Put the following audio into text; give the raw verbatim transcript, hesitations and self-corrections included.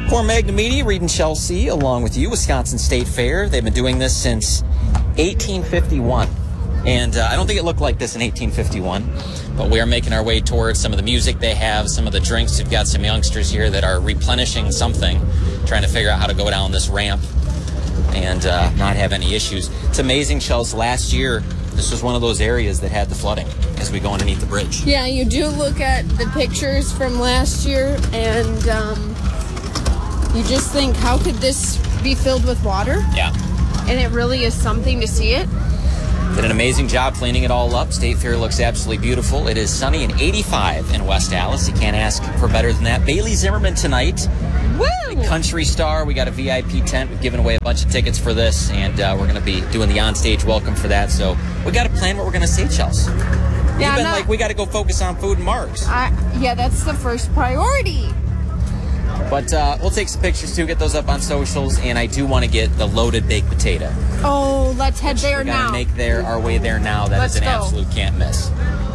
For Magnum Media, Reed and Chelsea, along with you, Wisconsin State Fair. They've been doing this since eighteen fifty-one. And uh, I don't think it looked like this in eighteen fifty-one, but we are making our way towards some of the music they have, some of the drinks. We've got some youngsters here that are replenishing something, trying to figure out how to go down this ramp and uh, not have any issues. It's amazing, Chelsea. Last year, this was one of those areas that had the flooding as we go underneath the bridge. Yeah, you do look at the pictures from last year, and um, you just think, how could this be filled with water? Yeah. And it really is something to see it. Did an amazing job cleaning it all up. State Fair looks absolutely beautiful. It is sunny and eighty-five in West Allis. You can't ask for better than that. Bailey Zimmerman tonight. Woo! Country Star. We got a V I P tent. We've given away a bunch of tickets for this, and uh, we're going to be doing the on-stage welcome for that. So we got to plan what we're going to say, Chelsea. Yeah, You've been not, like, we got to go focus on food and marks. I, yeah, that's the first priority. But uh, we'll take some pictures, too, get those up on socials, and I do want to get the loaded baked potato. Oh, let's head there We're now. going to make there our way there now. That Let's is an go. absolute can't miss.